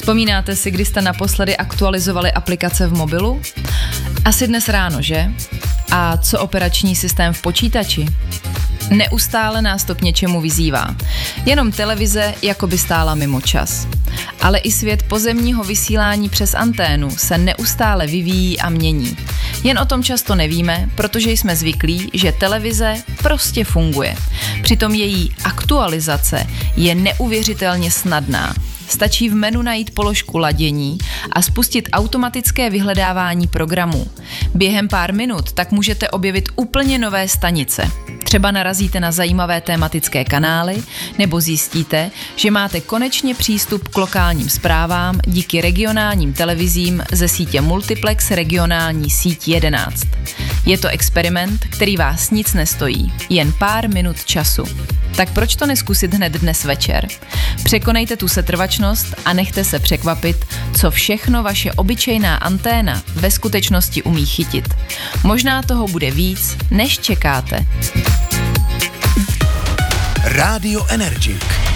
Vzpomínáte si, kdy jste naposledy aktualizovali aplikace v mobilu? Asi dnes ráno, že? A co operační systém v počítači? Neustále nás to k něčemu vyzývá. Jenom televize jako by stála mimo čas. Ale i svět pozemního vysílání přes anténu se neustále vyvíjí a mění. Jen o tom často nevíme, protože jsme zvyklí, že televize prostě funguje. Přitom její aktualizace je neuvěřitelně snadná. Stačí v menu najít položku ladění a spustit automatické vyhledávání programů. Během pár minut tak můžete objevit úplně nové stanice. Třeba narazíte na zajímavé tematické kanály nebo zjistíte, že máte konečně přístup k lokálním zprávám díky regionálním televizím ze sítě Multiplex regionální síť 11. Je to experiment, který vás nic nestojí, jen pár minut času. Tak proč to neskusit hned dnes večer? Překonejte tu setrvačnost a nechte se překvapit, co všechno vaše obyčejná anténa ve skutečnosti umí chytit. Možná toho bude víc, než čekáte. Rádio Energik.